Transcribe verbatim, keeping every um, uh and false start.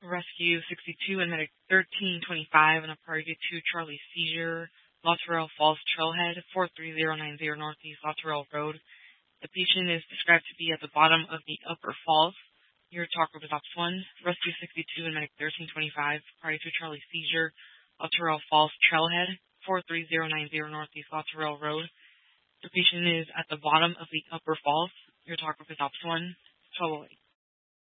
Rescue sixty-two and medic thirteen twenty-five on a priority two Charlie seizure, Lotterell Falls Trailhead, four three zero nine zero Northeast Lotterell Road. The patient is described to be at the bottom of the upper falls. Your talk with Ops one. Rescue sixty-two and medic thirteen twenty-five, priority two Charlie seizure, Lotterell Falls Trailhead, four three zero nine zero Northeast Lotterell Road. The patient is at the bottom of the upper falls. Your talk with Ops one. twelve oh eight.